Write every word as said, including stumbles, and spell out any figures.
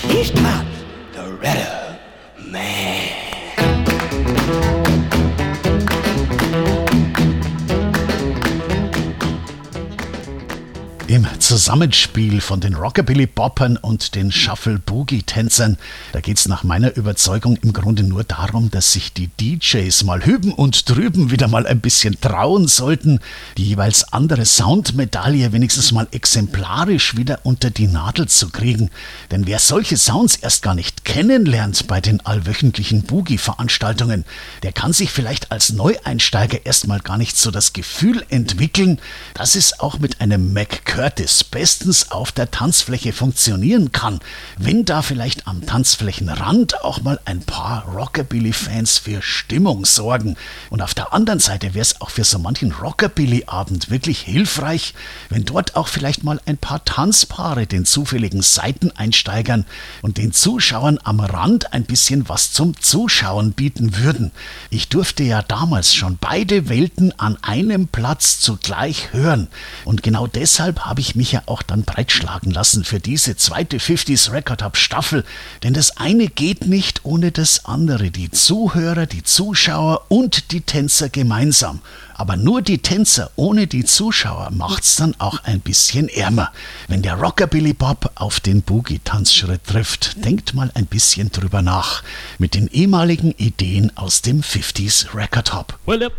He's not Loretta Man. Im Zusammenspiel von den Rockabilly-Boppern und den Shuffle-Boogie-Tänzern, da geht's nach meiner Überzeugung im Grunde nur darum, dass sich die D Js mal hüben und drüben wieder mal ein bisschen trauen sollten, die jeweils andere Soundmedaille wenigstens mal exemplarisch wieder unter die Nadel zu kriegen. Denn wer solche Sounds erst gar nicht kennenlernt bei den allwöchentlichen Boogie-Veranstaltungen, der kann sich vielleicht als Neueinsteiger erstmal gar nicht so das Gefühl entwickeln, dass es auch mit einem Mac Curtis bestens auf der Tanzfläche funktionieren kann, wenn da vielleicht am Tanzflächenrand auch mal ein paar Rockabilly-Fans für Stimmung sorgen. Und auf der anderen Seite wäre es auch für so manchen Rockabilly-Abend wirklich hilfreich, wenn dort auch vielleicht mal ein paar Tanzpaare den zufälligen Seiteneinsteigern und den Zuschauern am Rand ein bisschen was zum Zuschauen bieten würden. Ich durfte ja damals schon beide Welten an einem Platz zugleich hören und genau deshalb habe ich mich ja auch dann breitschlagen lassen für diese zweite fünfziger Record Hub Staffel, denn das eine geht nicht ohne das andere, die Zuhörer, die Zuschauer und die Tänzer gemeinsam. Aber nur die Tänzer ohne die Zuschauer macht's dann auch ein bisschen ärmer. Wenn der Rockabilly Bob auf den Boogie-Tanzschritt trifft, denkt mal ein bisschen drüber nach. Mit den ehemaligen Ideen aus dem fünfziger Record Hub. Well,